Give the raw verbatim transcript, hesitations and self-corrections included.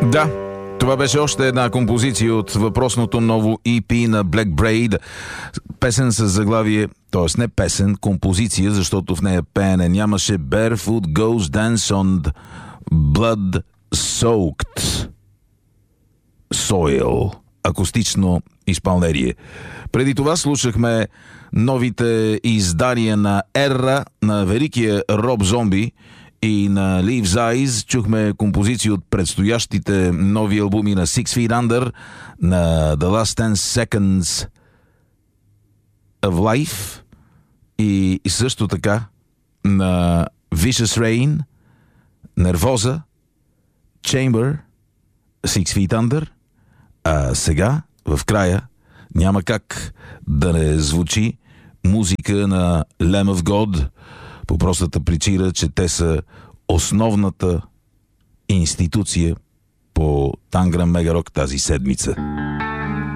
Да, това беше още една композиция от въпросното ново и пи на Black Braid. Песен с заглавие, т.е. не песен, композиция, защото в нея пеене нямаше. Barefoot Goes Dance on Blood Soaked Soil. Акустично изпълнение. Преди това слушахме новите издания на Ера, на великия Роб Зомби и на Leaves Eyes. Чухме композиции от предстоящите нови албуми на Six Feet Under, на The Last Ten Seconds of Life и също така на Vicious Rain, Nervosa, Chamber, Six Feet Under. А сега, в края, няма как да не звучи музика на Lamb of God, по простата причина, че те са основната институция по Танграм Мегарок тази седмица.